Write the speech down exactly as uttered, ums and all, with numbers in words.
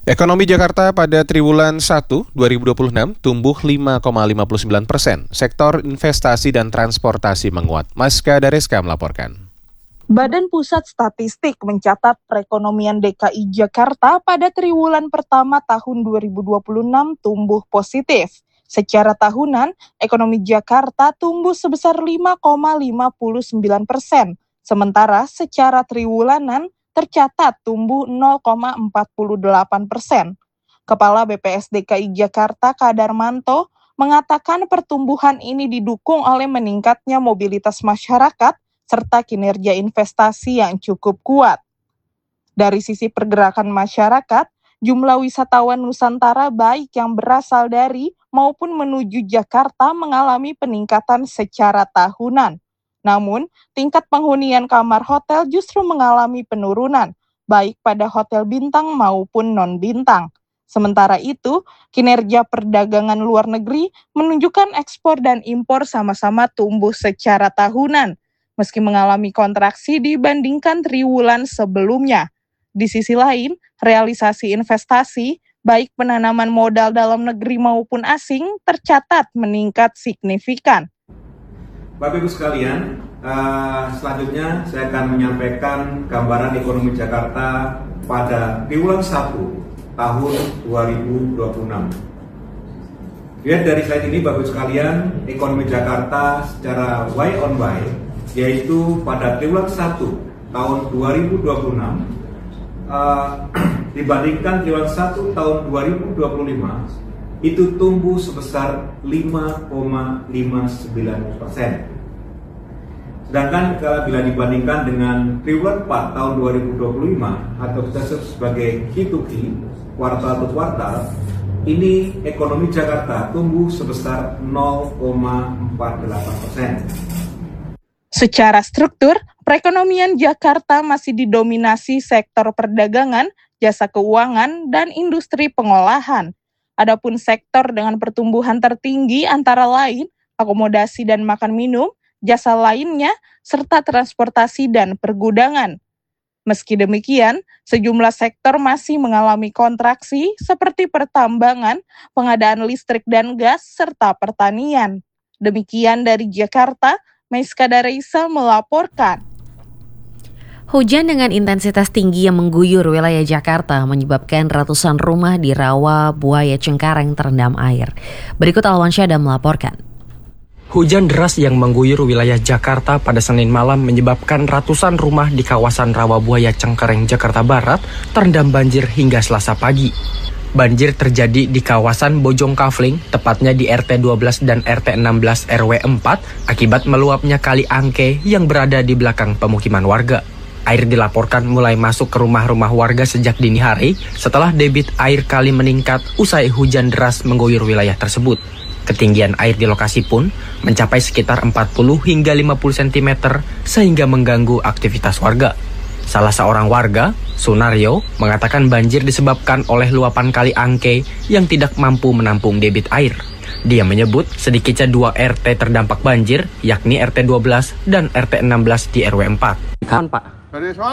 Ekonomi Jakarta pada triwulan satu dua ribu dua puluh enam tumbuh lima koma lima puluh sembilan persen. Sektor investasi dan transportasi menguat. Maska Dareska melaporkan. Badan Pusat Statistik mencatat perekonomian D K I Jakarta pada triwulan pertama tahun dua ribu dua puluh enam tumbuh positif. Secara tahunan, ekonomi Jakarta tumbuh sebesar lima koma lima puluh sembilan persen. Sementara secara triwulanan tercatat tumbuh nol koma empat puluh delapan persen. Kepala B P S D K I Jakarta Kadarmanto mengatakan pertumbuhan ini didukung oleh meningkatnya mobilitas masyarakat serta kinerja investasi yang cukup kuat. Dari sisi pergerakan masyarakat, jumlah wisatawan Nusantara baik yang berasal dari maupun menuju Jakarta mengalami peningkatan secara tahunan. Namun, tingkat penghunian kamar hotel justru mengalami penurunan, baik pada hotel bintang maupun non-bintang. Sementara itu, kinerja perdagangan luar negeri menunjukkan ekspor dan impor sama-sama tumbuh secara tahunan, meski mengalami kontraksi dibandingkan triwulan sebelumnya. Di sisi lain, realisasi investasi, baik penanaman modal dalam negeri maupun asing, tercatat meningkat signifikan. Bapak Ibu sekalian, uh, selanjutnya saya akan menyampaikan gambaran ekonomi Jakarta pada triwulan satu tahun dua ribu dua puluh enam. Lihat dari slide ini Bapak Ibu sekalian, ekonomi Jakarta secara Y on Y, yaitu pada triwulan satu tahun dua ribu dua puluh enam uh, dibandingkan triwulan satu tahun dua ribu dua puluh lima itu tumbuh sebesar lima koma lima sembilan persen. Sedangkan bila dibandingkan dengan triwulan empat tahun dua ribu dua puluh lima atau kita sebut sebagai Q to Q, kuartal ke kuartal, ini ekonomi Jakarta tumbuh sebesar nol koma empat delapan persen. Secara struktur, perekonomian Jakarta masih didominasi sektor perdagangan, jasa keuangan, dan industri pengolahan. Adapun sektor dengan pertumbuhan tertinggi antara lain akomodasi dan makan minum, jasa lainnya, serta transportasi dan pergudangan. Meski demikian, sejumlah sektor masih mengalami kontraksi seperti pertambangan, pengadaan listrik dan gas, serta pertanian. Demikian dari Jakarta, Maska Dareska melaporkan. Hujan dengan intensitas tinggi yang mengguyur wilayah Jakarta menyebabkan ratusan rumah di Rawa Buaya Cengkareng terendam air. Berikut Alwan Syada melaporkan. Hujan deras yang mengguyur wilayah Jakarta pada Senin malam menyebabkan ratusan rumah di kawasan Rawa Buaya Cengkareng, Jakarta Barat terendam banjir hingga Selasa pagi. Banjir terjadi di kawasan Bojong Kafling, tepatnya di R T dua belas dan R T enam belas R W empat, akibat meluapnya Kali Angke yang berada di belakang pemukiman warga. Air dilaporkan mulai masuk ke rumah-rumah warga sejak dini hari setelah debit air kali meningkat usai hujan deras mengguyur wilayah tersebut. Ketinggian air di lokasi pun mencapai sekitar empat puluh hingga lima puluh sentimeter sehingga mengganggu aktivitas warga. Salah seorang warga, Sunaryo, mengatakan banjir disebabkan oleh luapan Kali Angke yang tidak mampu menampung debit air. Dia menyebut sedikitnya dua R T terdampak banjir, yakni R T dua belas dan R T enam belas di R W empat. Kapan, Pak?